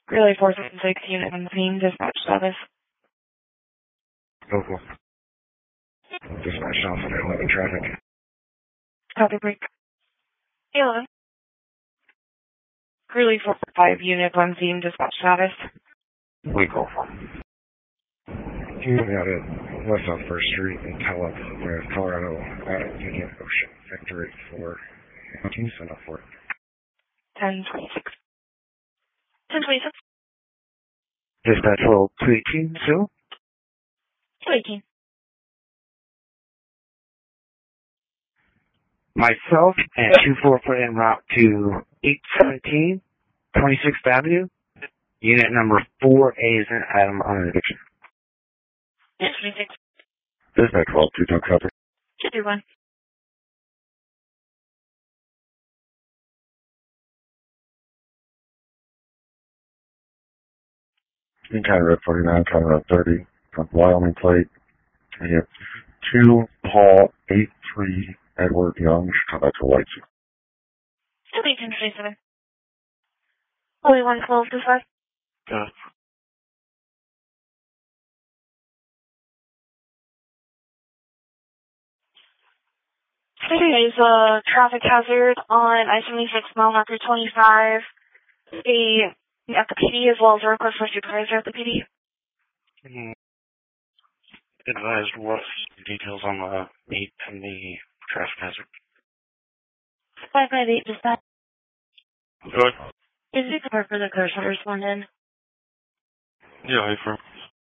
Relay 476, unit 17, dispatch status. Local. Dispatch off at 11 traffic. Copy break. 11. Relay 445, unit 17, dispatch status. Legal. You got it west off First Street in Tulip with Colorado at Union Ocean. Victor 84. Can you send up for it? 1026. 1026. Dispatch roll 218, Sue? 218. Myself and 244 en route to 817 26th Avenue. Unit number 4A is in Adam on an addiction. 1026. Dispatch roll 2 cover. 231. In County Road 49, County Road 30, from Wyoming plate. You have 2 Paul 83 Edward Young, Chicago to White. 1027. Only 112 to 5. Got it. Today is a traffic hazard on I-76 mile marker 25. At the PD as well as a request for supervisor at the PD. Advised what details on the meet and the traffic hazard. 558 dispatch. Good. Is it covered for the cursor to respond in? Yeah, hey, for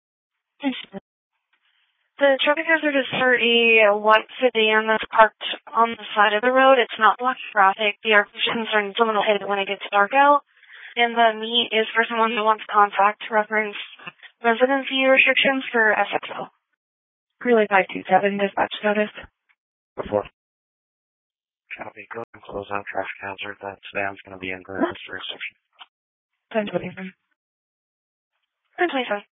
The traffic hazard is for a white sedan that's parked on the side of the road. It's not blocked traffic. The are concerned someone will hit it when it gets dark out. And the meet is for someone who wants contact reference residency restrictions for SXO. Relay 527, dispatch status. before. Copy. Go and close out traffic hazard. That sedan's going to be in the jurisdiction. 1027. 1027.